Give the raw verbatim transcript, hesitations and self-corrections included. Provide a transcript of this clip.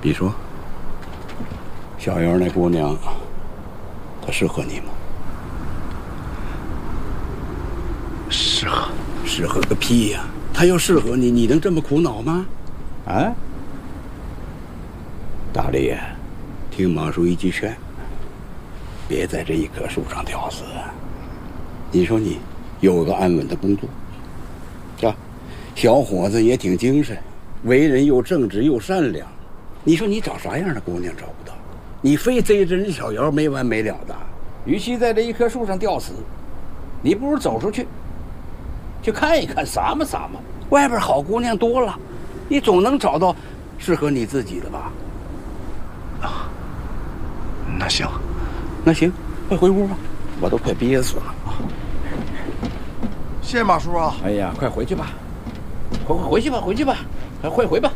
你说，小姚那姑娘，她适合你吗？ 适合？ 适合个屁呀！她要适合你，你能这么苦恼吗？啊？大力，听马叔一句劝，别在这一棵树上吊死。你说你有个安稳的工作，啊，小伙子也挺精神，为人又正直又善良。你说你找啥样的姑娘找不到？你非追着人小姚没完没了的。与其在这一棵树上吊死，你不如走出去，去看一看，撒么撒么。外边好姑娘多了，你总能找到适合你自己的吧？ 啊，那行， 那行，快回屋吧，我都快憋死了啊！ 谢谢马叔啊！ 哎呀，快回去吧，快快回去吧，回去吧，快快回吧。